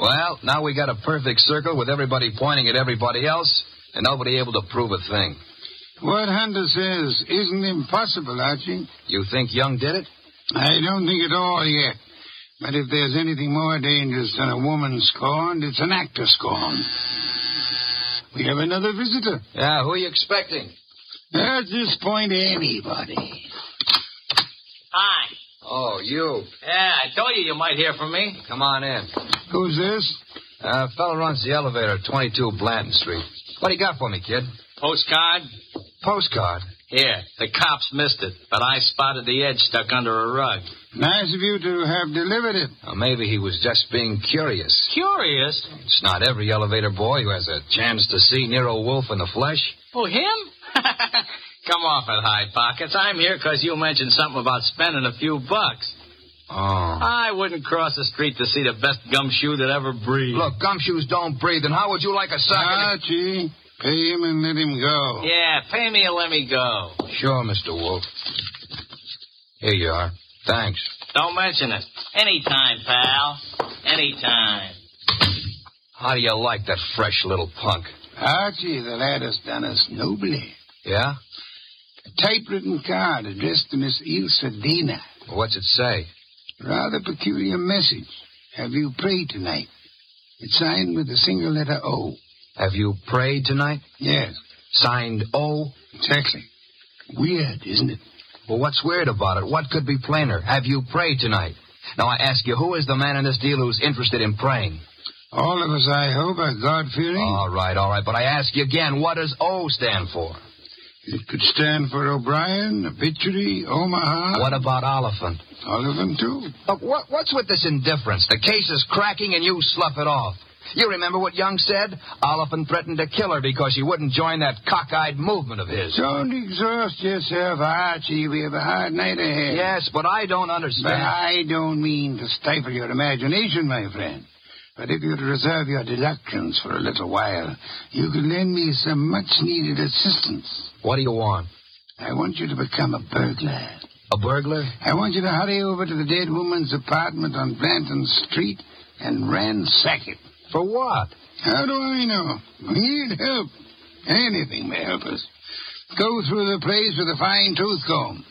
Well, now we got a perfect circle with everybody pointing at everybody else and nobody able to prove a thing. What Hunter says isn't impossible, Archie. You think Young did it? I don't think at all yet. But if there's anything more dangerous than a woman scorned, it's an actor scorned. We have another visitor. Yeah, who are you expecting? At this point, anybody. Hi. Oh, you. Yeah, I told you might hear from me. Come on in. Who's this? Fellow runs the elevator at 22 Blanton Street. What do you got for me, kid? Postcard? Postcard? Here, the cops missed it, but I spotted the edge stuck under a rug. Nice of you to have delivered it. Well, maybe he was just being curious. Curious? It's not every elevator boy who has a chance to see Nero Wolfe in the flesh. Oh, him? Come off it, High Pockets. I'm here because you mentioned something about spending a few bucks. Oh. I wouldn't cross the street to see the best gumshoe that ever breathed. Look, gumshoes don't breathe, and how would you like a sock? Archie, pay him and let him go. Yeah, pay me and let me go. Sure, Mr. Wolfe. Here you are. Thanks. Don't mention it. Anytime, pal. Anytime. How do you like that fresh little punk? Archie, the lad has done us nobly. Yeah? A typewritten card addressed to Miss Ilse Dana. Well, what's it say? Rather peculiar message. Have you prayed tonight? It's signed with a single letter O. Have you prayed tonight? Yes. Signed O? Exactly. Weird, isn't it? Well, what's weird about it? What could be plainer? Have you prayed tonight? Now, I ask you, who is the man in this deal who's interested in praying? All of us, I hope, are God-fearing. All right. But I ask you again, what does O stand for? It could stand for O'Brien, Obituary, Omaha. What about Oliphant? Oliphant, too. Look, what's with this indifference? The case is cracking and you slough it off. You remember what Young said? Oliphant threatened to kill her because she wouldn't join that cockeyed movement of his. Don't exhaust yourself, Archie. We have a hard night ahead. Yes, but I don't understand. But I don't mean to stifle your imagination, my friend. But if you'd reserve your deductions for a little while, you could lend me some much-needed assistance. What do you want? I want you to become a burglar. A burglar? I want you to hurry over to the dead woman's apartment on Blanton Street and ransack it. For what? How do I know? We need help. Anything may help us. Go through the place with a fine tooth comb.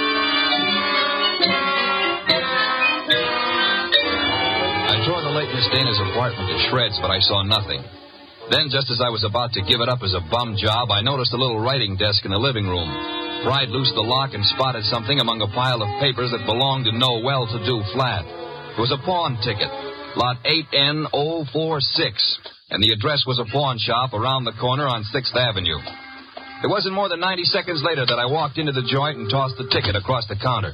I tore the late Miss Dana's apartment to shreds, but I saw nothing. Then, just as I was about to give it up as a bum job, I noticed a little writing desk in the living room. Pried loose the lock and spotted something among a pile of papers that belonged to no well-to-do flat. It was a pawn ticket, lot 8N046, and the address was a pawn shop around the corner on 6th Avenue. It wasn't more than 90 seconds later that I walked into the joint and tossed the ticket across the counter.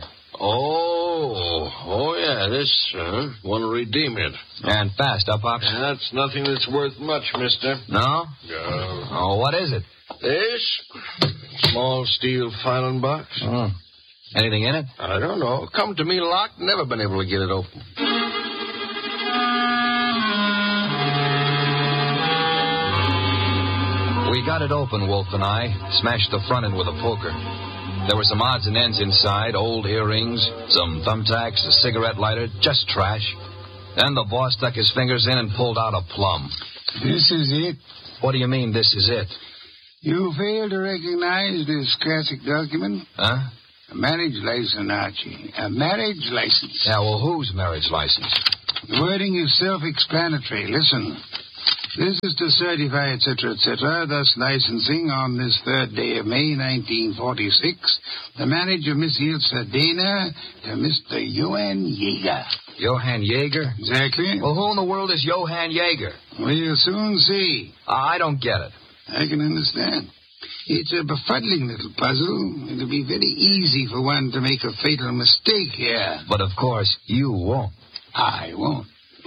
Oh, yeah, this, want to redeem it. And fast, huh, Pops? That's nothing that's worth much, mister. No? No. Oh, what is it? This? Small steel filing box. Oh. Anything in it? I don't know. Come to me locked, never been able to get it open. We got it open, Wolf and I. Smashed the front end with a poker. There were some odds and ends inside, old earrings, some thumbtacks, a cigarette lighter, just trash. Then the boss stuck his fingers in and pulled out a plum. This is it. What do you mean, this is it? You fail to recognize this classic document? Huh? A marriage license, Archie. A marriage license. Yeah, well, whose marriage license? The wording is self-explanatory. Listen. This is to certify, etc., etc., thus licensing on this 3rd day of May, 1946, the marriage of Miss Ilse Dana to Mr. Johann Jaeger. Johann Jaeger? Exactly. Well, who in the world is Johann Jaeger? We'll soon see. I don't get it. I can understand. It's a befuddling little puzzle. It'll be very easy for one to make a fatal mistake here. But, of course, you won't. I won't.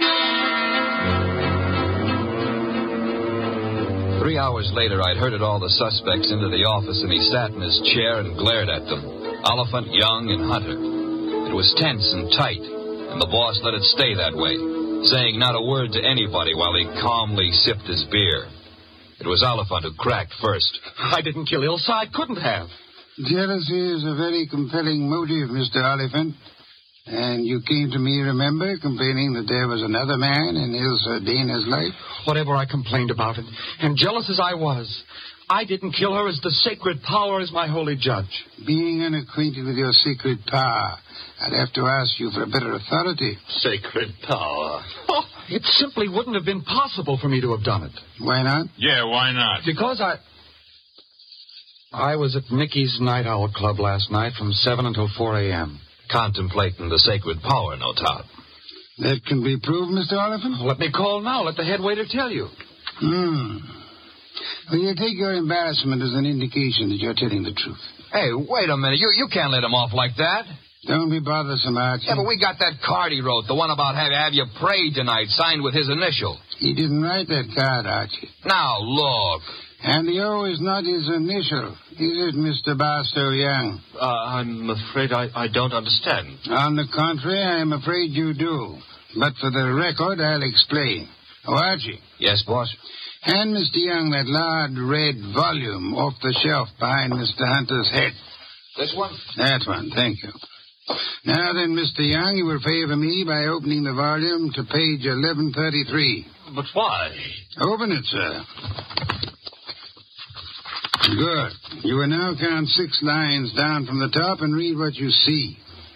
3 hours later, I'd herded all the suspects into the office, and he sat in his chair and glared at them. Oliphant, Young, and Hunter. It was tense and tight, and the boss let it stay that way, saying not a word to anybody while he calmly sipped his beer. It was Oliphant who cracked first. I didn't kill Ilse. I couldn't have. Jealousy is a very compelling motive, Mr. Oliphant. And you came to me, remember, complaining that there was another man in Ilsa Dana's life? Whatever I complained about it, and jealous as I was, I didn't kill her as the sacred power is my holy judge. Being unacquainted with your sacred power, I'd have to ask you for a better authority. Sacred power. Oh, it simply wouldn't have been possible for me to have done it. Why not? Yeah, why not? Because I was at Nicky's Night Owl Club last night from 7 until 4 a.m. Contemplating the sacred power, no doubt. That can be proved, Mr. Oliphant? Let me call now. Let the head waiter tell you. Well, you take your embarrassment as an indication that you're telling the truth. Hey, wait a minute. You can't let him off like that. Don't be bothersome, Archie. Yeah, but we got that card he wrote, the one about have you prayed tonight, signed with his initial. He didn't write that card, Archie. Now, look. And the O is not his initial. Is it, Mr. Barstow Young? I'm afraid I don't understand. On the contrary, I'm afraid you do. But for the record, I'll explain. Oh, Archie. Yes, boss? Hand Mr. Young that large red volume off the shelf behind Mr. Hunter's head. This one? That one, thank you. Now then, Mr. Young, you will favor me by opening the volume to page 1133. But why? Open it, sir. Good. You will now count 6 lines down from the top and read what you see.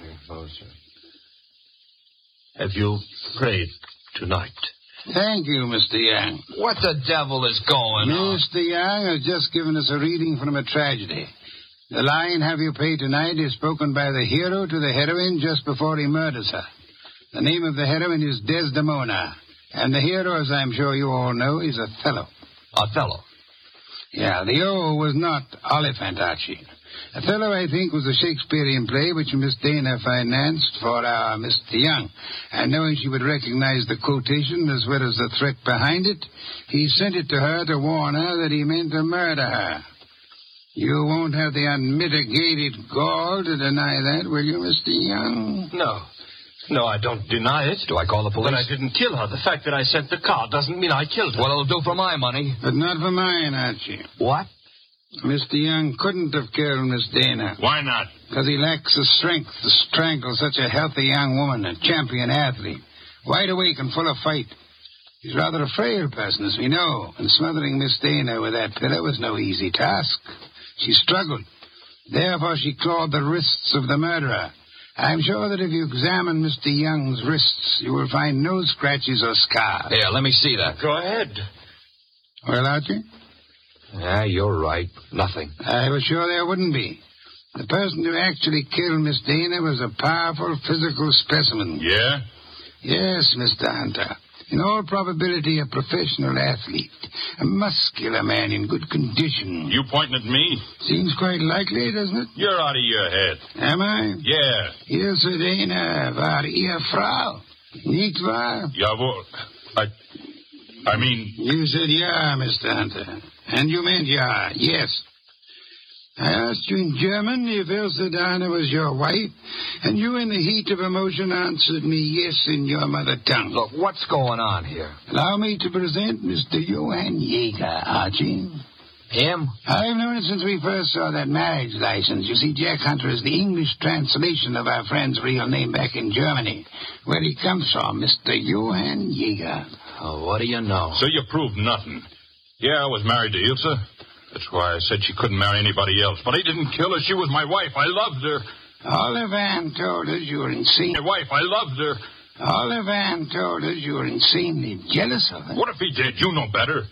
Have you prayed tonight? Thank you, Mr. Young. What the devil is going on? Mr. Young has just given us a reading from a tragedy. The line, have you prayed tonight, is spoken by the hero to the heroine just before he murders her. The name of the heroine is Desdemona. And the hero, as I'm sure you all know, is Othello. Othello? Yeah, the O was not Oliphant, Archie. Othello, I think, was a Shakespearean play which Miss Dana financed for our Mr. Young. And knowing she would recognize the quotation as well as the threat behind it, he sent it to her to warn her that he meant to murder her. You won't have the unmitigated gall to deny that, will you, Mr. Young? No, I don't deny it. Do I call the police? But I didn't kill her. The fact that I sent the card doesn't mean I killed her. Well, it'll do for my money. But not for mine, Archie. What? Mr. Young couldn't have killed Miss Dana. Why not? Because he lacks the strength to strangle such a healthy young woman, a champion athlete, wide awake and full of fight. He's rather a frail person, as we know, and smothering Miss Dana with that pillow was no easy task. She struggled. Therefore, she clawed the wrists of the murderer. I'm sure that if you examine Mr. Young's wrists, you will find no scratches or scars. Here, let me see that. Go ahead. Well, Archie? Yeah, you're right. Nothing. I was sure there wouldn't be. The person who actually killed Miss Dana was a powerful physical specimen. Yeah? Yes, Mr. Hunter. In all probability, a professional athlete. A muscular man in good condition. You pointing at me? Seems quite likely, doesn't it? You're out of your head. Am I? Yeah. Ilse Dana war Ihr Frau. Nicht wahr? Jawohl. I mean... You said yeah, Mr. Hunter. And you meant yeah, yes. I asked you in German if Ilse Dana was your wife, and you in the heat of emotion answered me yes in your mother tongue. Look, what's going on here? Allow me to present Mr. Johann Jaeger, Archie. Him? I've known it since we first saw that marriage license. You see, Jack Hunter is the English translation of our friend's real name back in Germany, where he comes from, Mr. Johann Jaeger. Oh, what do you know? So you proved nothing. Yeah, I was married to Ilse. That's why I said she couldn't marry anybody else. But I didn't kill her. She was my wife. I loved her. Oliphant told us you were insane. My wife. I loved her. Oliphant told us you were insanely jealous of her. What if he did? You know better.